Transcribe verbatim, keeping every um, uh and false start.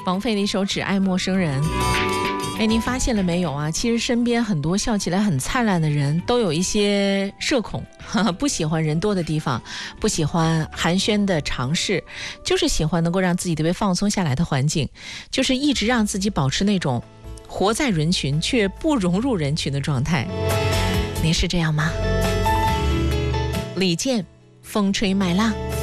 王菲的一首《只爱陌生人》。哎，您发现了没有啊？其实身边很多笑起来很灿烂的人都有一些社恐，呵呵，不喜欢人多的地方，不喜欢寒暄的尝试，就是喜欢能够让自己特别放松下来的环境，就是一直让自己保持那种活在人群却不融入人群的状态。您是这样吗？李健，风吹麦浪。